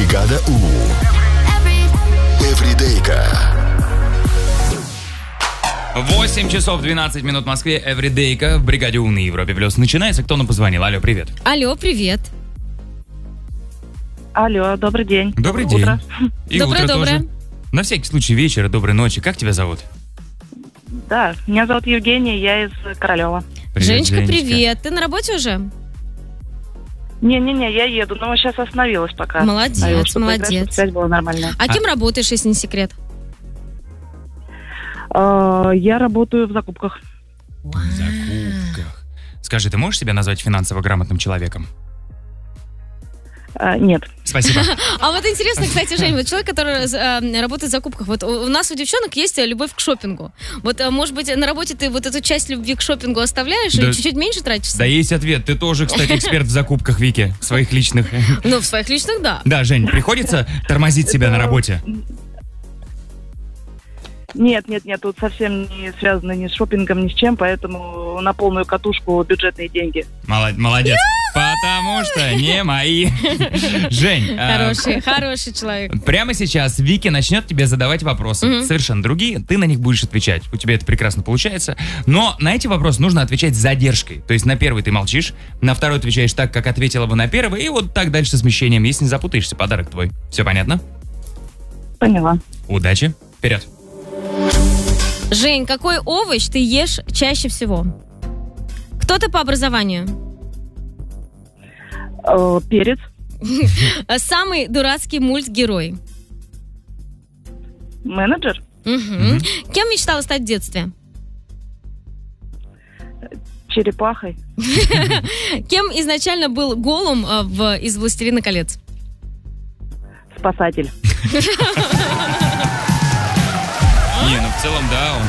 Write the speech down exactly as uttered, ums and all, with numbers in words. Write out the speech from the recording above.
Бригада У. Эвридейка. восемь часов двенадцать минут в Москве. Эвридейка в Бригаде У на Европе Плюс. Начинается. Кто нам позвонил? Алло, привет. Алло, привет. Алло, добрый день. Добрый Утро. день. И Доброе, утро доброе. тоже. На всякий случай вечера, доброй ночи. Как тебя зовут? Да, меня зовут Евгения, я из Королева. Привет, Женечка, Женечка. привет. Ты на работе уже? Не-не-не, я еду, но сейчас остановилась пока. Молодец, А, чтобы молодец. играть, чтобы связь была нормальная. А кем работаешь, если не секрет? А, я работаю в закупках. В закупках. Скажи, ты можешь себя назвать финансово грамотным человеком? А, нет. Спасибо. А вот интересно, кстати, Жень, вот человек, который э, работает в закупках, вот у у нас у девчонок есть любовь к шопингу. Вот, э, может быть, на работе ты вот эту часть любви к шопингу оставляешь Да. и чуть-чуть меньше тратишься? Да есть ответ. Ты тоже, кстати, эксперт в закупках, Вики, своих личных. Ну, в своих личных, да. Да, Жень, приходится тормозить себя на работе? Нет, нет, нет, тут совсем не связано ни с шопингом, ни с чем, поэтому на полную катушку бюджетные деньги. Молод- Молодец. Потому что не мои. Жень, а, Хороший, хороший человек. прямо сейчас Вики начнет тебе задавать вопросы. Мгм. Совершенно другие. Ты на них будешь отвечать. У тебя это прекрасно получается. Но на эти вопросы нужно отвечать с задержкой. То есть на первый ты молчишь, на второй отвечаешь так, как ответила бы на первый, и вот так дальше со смещением. Если не запутаешься, подарок твой. Все понятно? Поняла. Удачи. Вперед. Жень, какой овощ ты ешь чаще всего? Кто ты по образованию? Э, перец. Самый дурацкий мультгерой? Менеджер. Мгм. Кем мечтала стать в детстве? Черепахой. Кем изначально был Голум э, в, из «Властелина колец»? Спасатель. Не, ну в целом, да, он